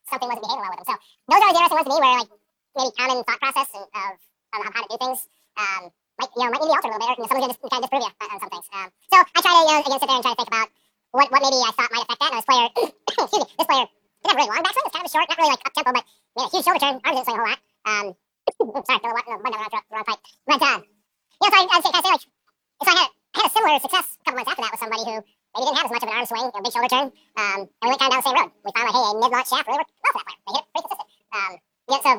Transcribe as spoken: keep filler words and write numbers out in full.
something wasn't behaving well with him. So those are the interesting ones to me, where like maybe common thought process and of, of how to do things. Um, might you know might need to be altered a little bit, or you know, someone's gonna just kind of disprove you on, on some things. Um, so I try to you know again sit there and try to think about what what maybe I thought might affect that. And this player, excuse me, this player didn't have really long backswing. It's kind of a short, not really like up tempo, but made a huge shoulder turn. Arms didn't swing a whole lot. Um, sorry, no, no, no, no, wrong pipe. But uh, you know, so I, I'd say, kind of say like, so I had I had a similar success a couple months after that with somebody who maybe didn't have as much of an arm swing, a big shoulder turn. Um, and we went kind of down the same road. We found like, hey, a mid launch shaft really worked well for that player. They hit it pretty consistent. Um, yeah, so